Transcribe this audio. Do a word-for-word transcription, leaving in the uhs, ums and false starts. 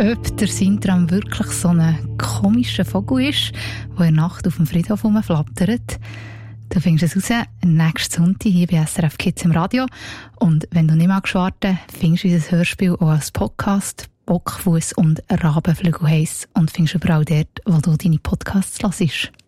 ob der Sintram wirklich so ein komischer Vogel ist, der in der Nacht auf dem Friedhof rumflattert. Du findest es raus nächsten Sonntag hier bei S R F Kids im Radio. Und wenn du nicht magst warten, findest du unser Hörspiel auch als Podcast Bockfuss und Rabenflügel heiss und findest überall dort, wo du deine Podcasts hörst.